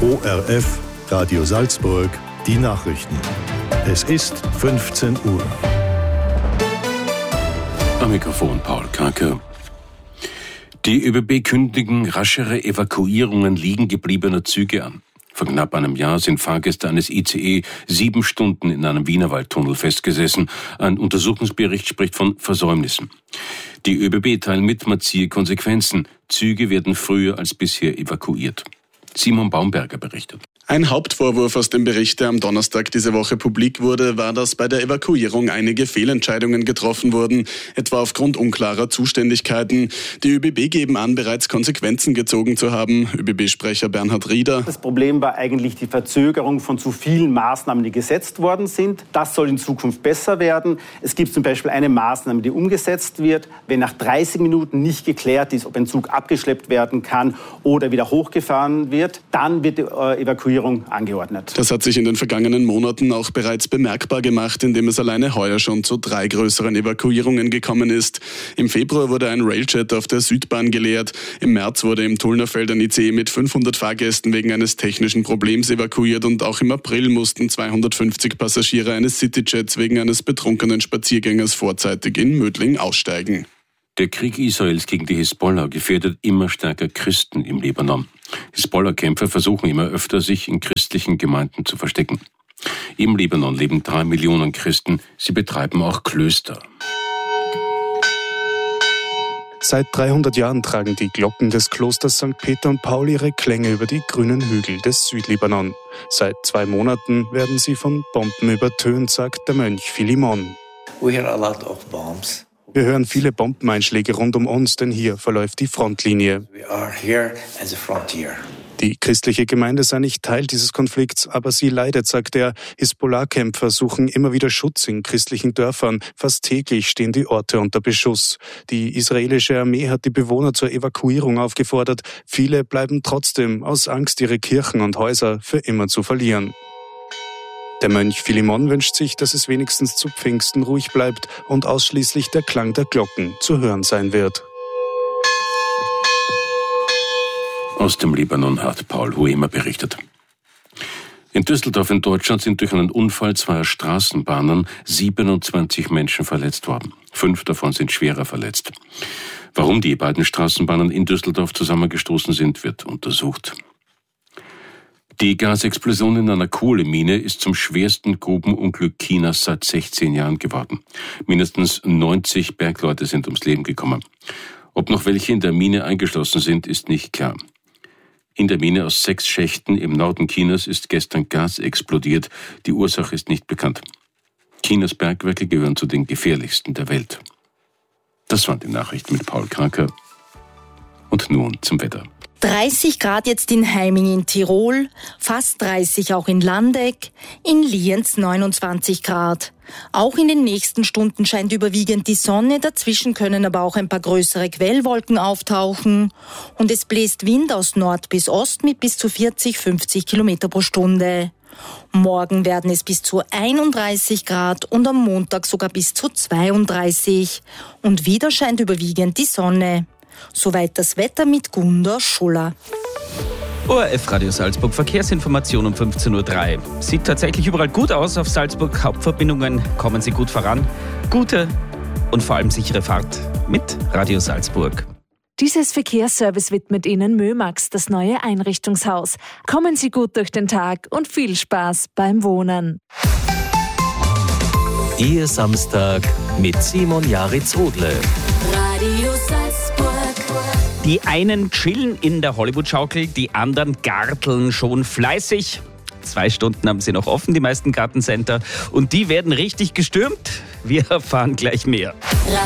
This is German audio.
ORF, Radio Salzburg, die Nachrichten. Es ist 15 Uhr. Am Mikrofon Paul Kranke. Die ÖBB kündigen raschere Evakuierungen liegen gebliebener Züge an. Vor knapp einem Jahr sind Fahrgäste eines ICE 7 Stunden in einem Wienerwaldtunnel festgesessen. Ein Untersuchungsbericht spricht von Versäumnissen. Die ÖBB teilen mit, man ziehe Konsequenzen. Züge werden früher als bisher evakuiert. Simon Baumberger berichtet. Ein Hauptvorwurf aus dem Bericht, der am Donnerstag diese Woche publik wurde, war, dass bei der Evakuierung einige Fehlentscheidungen getroffen wurden, etwa aufgrund unklarer Zuständigkeiten. Die ÖBB geben an, bereits Konsequenzen gezogen zu haben. ÖBB-Sprecher Bernhard Rieder. Das Problem war eigentlich die Verzögerung von zu vielen Maßnahmen, die gesetzt worden sind. Das soll in Zukunft besser werden. Es gibt zum Beispiel eine Maßnahme, die umgesetzt wird, wenn nach 30 Minuten nicht geklärt ist, ob ein Zug abgeschleppt werden kann oder wieder hochgefahren wird, dann wird die Evakuierung angeordnet. Das hat sich in den vergangenen Monaten auch bereits bemerkbar gemacht, indem es alleine heuer schon zu 3 größeren Evakuierungen gekommen ist. Im Februar wurde ein Railjet auf der Südbahn geleert. Im März wurde im Tullnerfeld ein ICE mit 500 Fahrgästen wegen eines technischen Problems evakuiert und auch im April mussten 250 Passagiere eines Cityjets wegen eines betrunkenen Spaziergängers vorzeitig in Mödling aussteigen. Der Krieg Israels gegen die Hisbollah gefährdet immer stärker Christen im Libanon. Hisbollah-Kämpfer versuchen immer öfter, sich in christlichen Gemeinden zu verstecken. Im Libanon leben 3 Millionen Christen. Sie betreiben auch Klöster. Seit 300 Jahren tragen die Glocken des Klosters St. Peter und Paul ihre Klänge über die grünen Hügel des Südlibanon. Seit 2 Monaten werden sie von Bomben übertönt, sagt der Mönch Philemon. We hear a lot of bombs. Wir hören viele Bombeneinschläge rund um uns, denn hier verläuft die Frontlinie. We are here as a frontier. Die christliche Gemeinde sei nicht Teil dieses Konflikts, aber sie leidet, sagt er. Hisbollah-Kämpfer suchen immer wieder Schutz in christlichen Dörfern. Fast täglich stehen die Orte unter Beschuss. Die israelische Armee hat die Bewohner zur Evakuierung aufgefordert. Viele bleiben trotzdem aus Angst, ihre Kirchen und Häuser für immer zu verlieren. Der Mönch Philemon wünscht sich, dass es wenigstens zu Pfingsten ruhig bleibt und ausschließlich der Klang der Glocken zu hören sein wird. Aus dem Libanon hat Paul Huemer berichtet. In Düsseldorf in Deutschland sind durch einen Unfall 2 Straßenbahnen 27 Menschen verletzt worden. 5 davon sind schwerer verletzt. Warum die beiden Straßenbahnen in Düsseldorf zusammengestoßen sind, wird untersucht. Die Gasexplosion in einer Kohlemine ist zum schwersten Grubenunglück Chinas seit 16 Jahren geworden. Mindestens 90 Bergleute sind ums Leben gekommen. Ob noch welche in der Mine eingeschlossen sind, ist nicht klar. In der Mine aus 6 Schächten im Norden Chinas ist gestern Gas explodiert. Die Ursache ist nicht bekannt. Chinas Bergwerke gehören zu den gefährlichsten der Welt. Das waren die Nachrichten mit Paul Kranke. Und nun zum Wetter. 30 Grad jetzt in Heiming in Tirol, fast 30 auch in Landeck, in Lienz 29 Grad. Auch in den nächsten Stunden scheint überwiegend die Sonne, dazwischen können aber auch ein paar größere Quellwolken auftauchen. Und es bläst Wind aus Nord bis Ost mit bis zu 40-50 Kilometer pro Stunde. Morgen werden es bis zu 31 Grad und am Montag sogar bis zu 32. Und wieder scheint überwiegend die Sonne. Soweit das Wetter mit Gunda Schuller. ORF Radio Salzburg, Verkehrsinformation um 15.03 Uhr. Sieht tatsächlich überall gut aus auf Salzburg. Hauptverbindungen kommen Sie gut voran. Gute und vor allem sichere Fahrt mit Radio Salzburg. Dieses Verkehrsservice widmet Ihnen Mömax, das neue Einrichtungshaus. Kommen Sie gut durch den Tag und viel Spaß beim Wohnen. Ihr Samstag mit Simon Jaritz-Rodle. Radio Salzburg. Die einen chillen in der Hollywood-Schaukel, die anderen garteln schon fleißig. 2 Stunden haben sie noch offen, die meisten Gartencenter. Und die werden richtig gestürmt. Wir erfahren gleich mehr.